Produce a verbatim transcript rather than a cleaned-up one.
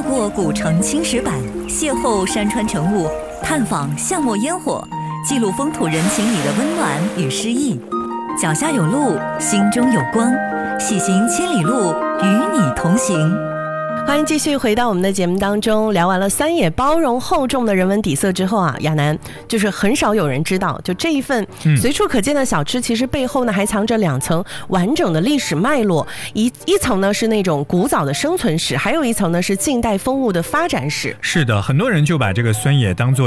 过古城青石板，邂逅山川晨雾，探访巷陌烟火，记录风土人情里的温暖与诗意。脚下有路，心中有光，喜行千里路，与你同行。 欢迎继续回到我们的节目当中。聊完了三野包容厚重的人文底色之后啊，亚楠，就是很少有人知道，就这一份随处可见的小吃，其实背后呢还藏着两层完整的历史脉络。一一层呢是那种古早的生存史，还有一层呢是近代风物的发展史。 是的，很多人就把这个酸野当作